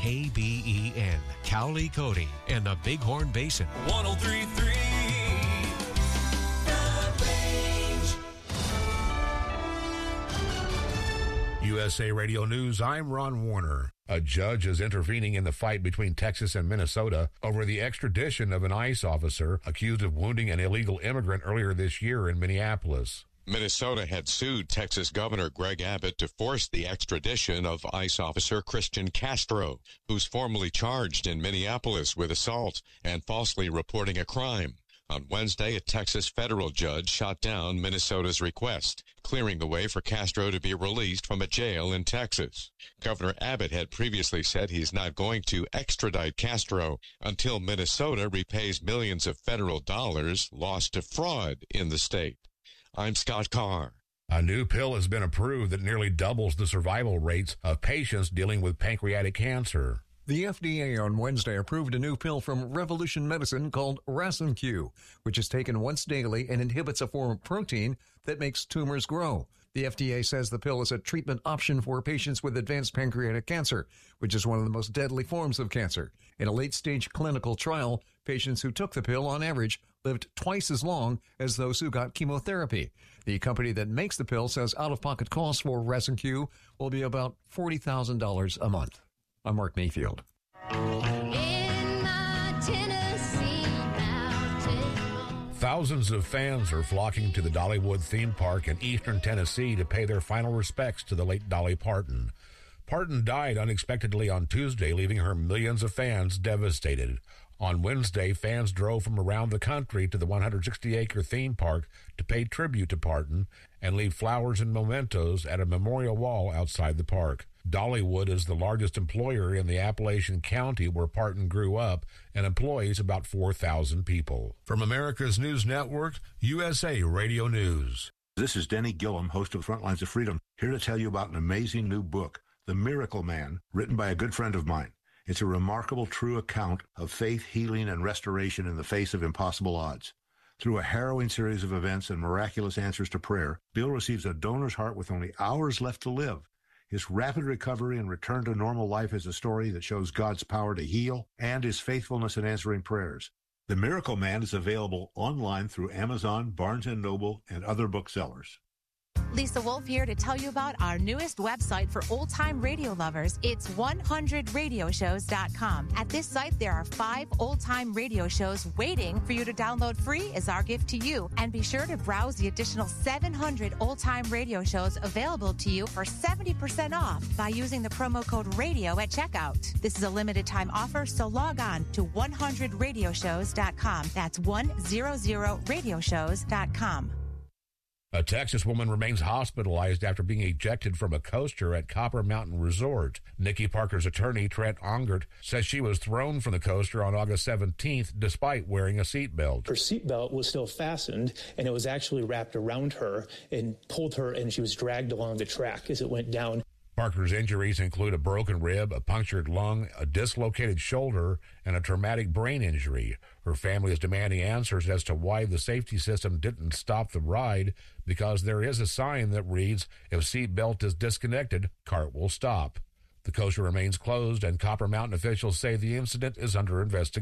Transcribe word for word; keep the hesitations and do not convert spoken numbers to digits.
K B E N, Cowley, Cody, and the Bighorn Basin. one oh three point three U S A Radio News, I'm Ron Warner. A judge is intervening in the fight between Texas and Minnesota over the extradition of an ICE officer accused of wounding an illegal immigrant earlier this year in Minneapolis. Minnesota had sued Texas Governor Greg Abbott to force the extradition of ICE officer Christian Castro, who's formally charged in Minneapolis with assault and falsely reporting a crime. On Wednesday, a Texas federal judge shot down Minnesota's request, clearing the way for Castro to be released from a jail in Texas. Governor Abbott had previously said he's not going to extradite Castro until Minnesota repays millions of federal dollars lost to fraud in the state. I'm Scott Carr. A new pill has been approved that nearly doubles the survival rates of patients dealing with pancreatic cancer. The F D A on Wednesday approved a new pill from Revolution Medicine called Rasenq, which is taken once daily and inhibits a form of protein that makes tumors grow. The F D A says the pill is a treatment option for patients with advanced pancreatic cancer, which is one of the most deadly forms of cancer. In a late-stage clinical trial, patients who took the pill on average lived twice as long as those who got chemotherapy. The company that makes the pill says out-of-pocket costs for Rasenq will be about forty thousand dollars a month. I'm Mark Mayfield. In my Tennessee mountain. Thousands of fans are flocking to the Dollywood theme park in eastern Tennessee to pay their final respects to the late Dolly Parton. Parton died unexpectedly on Tuesday, leaving her millions of fans devastated. On Wednesday, fans drove from around the country to the one hundred sixty acre theme park to pay tribute to Parton and leave flowers and mementos at a memorial wall outside the park. Dollywood is the largest employer in the Appalachian County where Parton grew up and employs about four thousand people. From America's News Network, U S A Radio News. This is Denny Gillum, host of Frontlines of Freedom, here to tell you about an amazing new book, The Miracle Man, written by a good friend of mine. It's a remarkable, true account of faith, healing, and restoration in the face of impossible odds. Through a harrowing series of events and miraculous answers to prayer, Bill receives a donor's heart with only hours left to live. His rapid recovery and return to normal life is a story that shows God's power to heal and his faithfulness in answering prayers. The Miracle Man is available online through Amazon, Barnes and Noble, and other booksellers. Lisa Wolf here to tell you about our newest website for old-time radio lovers. It's one hundred radio shows dot com. At this site, there are five old-time radio shows waiting for you to download free as our gift to you. And be sure to browse the additional seven hundred old-time radio shows available to you for seventy percent off by using the promo code RADIO at checkout. This is a limited-time offer, so log on to one hundred radio shows dot com. That's one hundred radio shows dot com. A Texas woman remains hospitalized after being ejected from a coaster at Copper Mountain Resort. Nikki Parker's attorney, Trent Ongert, says she was thrown from the coaster on August seventeenth despite wearing a seatbelt. Her seatbelt was still fastened, and it was actually wrapped around her and pulled her, and she was dragged along the track as it went down. Parker's injuries include a broken rib, a punctured lung, a dislocated shoulder, and a traumatic brain injury. Her family is demanding answers as to why the safety system didn't stop the ride, because there is a sign that reads, "If seatbelt is disconnected, cart will stop." The coaster remains closed, and Copper Mountain officials say the incident is under investigation.